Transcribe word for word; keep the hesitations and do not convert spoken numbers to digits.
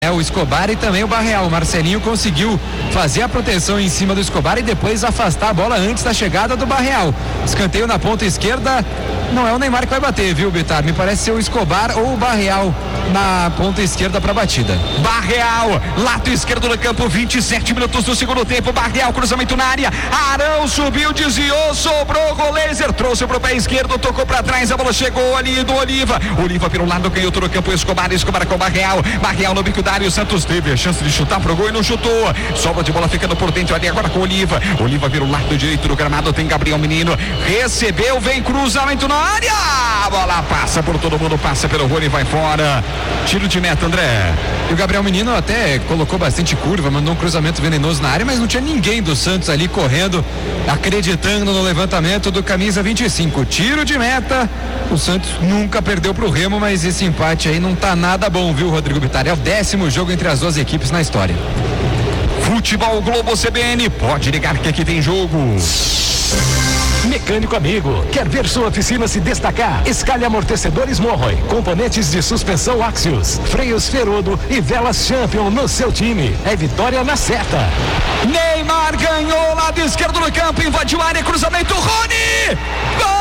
né? O Escobar e também o Barreal. O Marcelinho conseguiu fazer a proteção em cima do Escobar e depois afastar a bola antes da chegada do Barreal. Escanteio na ponta esquerda, não é o Neymar que vai bater, viu, Bitar? Me parece ser o Escobar ou o Barreal na ponta esquerda para batida. Barreal, lado esquerdo do campo, vinte e sete minutos do segundo tempo. Barreal, cruzamento na área. Arão subiu, desviou, sobrou. Goleiser trouxe pro pé esquerdo, tocou para trás. A bola chegou ali do Oliva. Oliva pelo lado canhoto do campo. Escobar, Escobar com Barreal. Barreal no bico da área. O Santos teve a chance de chutar pro gol e não chutou. Sobra de bola ficando por dentro ali agora com Oliva. Oliva pelo lado direito do gramado. Tem Gabriel Menino. Recebeu, vem cruzamento na área. A bola passa por todo mundo, passa pelo Rony e vai fora. Tiro de meta, André. E o Gabriel Menino até colocou bastante curva, mandou um cruzamento venenoso na área, mas não tinha ninguém do Santos ali correndo, acreditando no levantamento do camisa vinte e cinco. Tiro de meta. O Santos nunca perdeu pro Remo, mas esse empate aí não tá nada bom, viu, Rodrigo Bittar? É o décimo jogo entre as duas equipes na história. Futebol Globo C B N, pode ligar que aqui tem jogo. Mecânico amigo, quer ver sua oficina se destacar? Escalhe amortecedores Morroy, componentes de suspensão Axios, freios Ferodo e velas Champion no seu time. É vitória na certa. Neymar ganhou lado esquerdo do campo, invadiu a área, cruzamento, Rony! Gol!